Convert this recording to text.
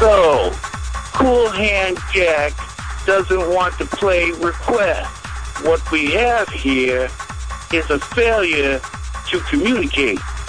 So, Cool Hand Jack doesn't want to play request. What we have here is a failure to communicate.